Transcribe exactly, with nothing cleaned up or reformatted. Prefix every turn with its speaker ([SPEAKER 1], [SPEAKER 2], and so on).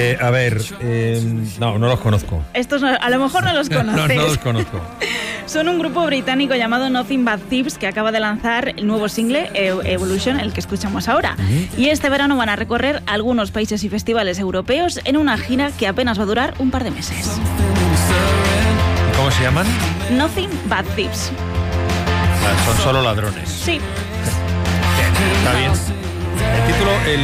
[SPEAKER 1] Eh, a ver, eh, no, no los conozco.
[SPEAKER 2] Estos no, a lo mejor no los conoces.
[SPEAKER 1] No, no los conozco.
[SPEAKER 2] Son un grupo británico llamado Nothing But Thieves que acaba de lanzar el nuevo single Evolution, el que escuchamos ahora. Uh-huh. Y este verano van a recorrer algunos países y festivales europeos en una gira que apenas va a durar un par de meses.
[SPEAKER 1] ¿Cómo se llaman?
[SPEAKER 2] Nothing But Thieves.
[SPEAKER 1] Son solo ladrones.
[SPEAKER 2] Sí.
[SPEAKER 1] Bien, está bien. El título... El